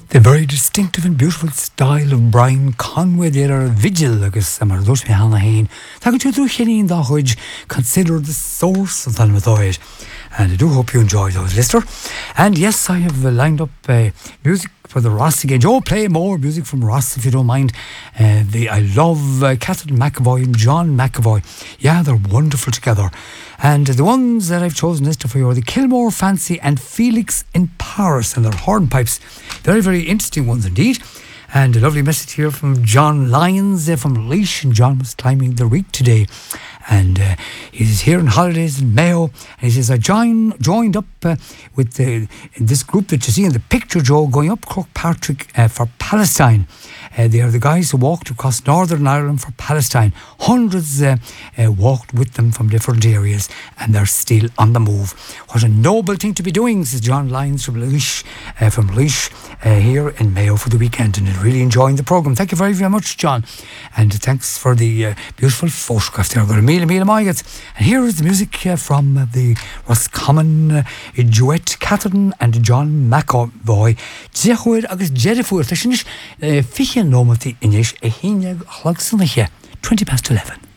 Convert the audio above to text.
The very distinctive and beautiful style of Brian Conway there vigil agus mar dúirt mé hána hain. Tá go tú chéín dá chuid consider the source of Talmadoid. And I do hope you enjoy those, listener. And yes, I have lined up music for the Ross again. Joe, play more music from Ross if you don't mind. I love Catherine McAvoy and John McAvoy. Yeah, they're wonderful together. And the ones that I've chosen, listener, for you are the Kilmore Fancy and Felix in Paris and their hornpipes. Very, very interesting ones indeed. And a lovely message here from John Lyons from Laois. And John was climbing the Reek today. And he's here on holidays in Mayo. And he says, I joined up with this group that you see in the picture, Joe, going up Kirkpatrick for Palestine. They are the guys who walked across Northern Ireland for Palestine. Hundreds walked with them from different areas, and they're still on the move. What a noble thing to be doing, says John Lyons from Laois, here in Mayo for the weekend, and really enjoying the programme. Thank you very, very much, John. And thanks for the beautiful photograph there. Mille Maigat. And here is the music from the Roscommon duet, Catherine and John McAvoy. Jehuir agus Jerifuir. Fiche nómatí inis a híine chlog san 20 past 11.